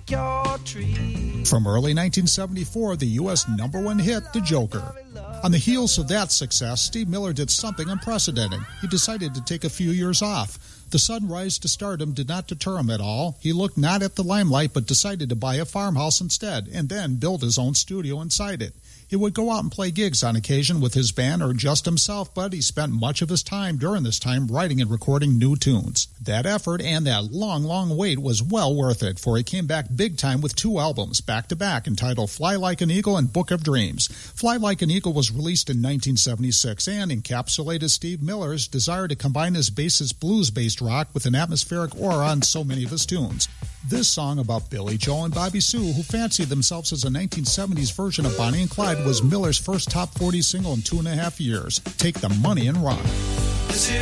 your tree. From early 1974, the U.S. #1 hit, The Joker. On the heels of that success, Steve Miller did something unprecedented. He decided to take a few years off. The sudden rise to stardom did not deter him at all. He looked not at the limelight, but decided to buy a farmhouse instead, and then build his own studio inside it. He would go out and play gigs on occasion with his band or just himself, but he spent much of his time during this time writing and recording new tunes. That effort and that long wait was well worth it, for he came back big time with 2 albums back-to-back entitled Fly Like an Eagle and Book of Dreams. Fly Like an Eagle was released in 1976 and encapsulated Steve Miller's desire to combine his bassist blues-based rock with an atmospheric aura on so many of his tunes. This song about Billy Joel and Bobby Sue, who fancied themselves as a 1970s version of Bonnie and Clyde, was Miller's first top 40 single in 2.5 years. Take the money and run.